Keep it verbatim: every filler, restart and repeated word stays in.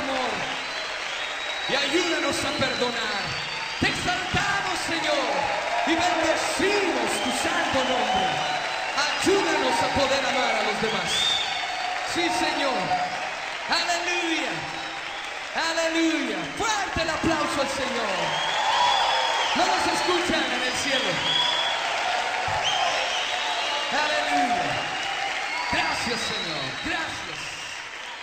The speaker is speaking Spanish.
amor y ayúdanos a perdonar. Te exaltamos, Señor, y bendecimos tu santo nombre. Ayúdanos a poder amar a los demás. Sí, Señor. Aleluya. Aleluya. Fuerte el aplauso al Señor. No nos escuchan en el cielo. Aleluya. Gracias, Señor. Gracias.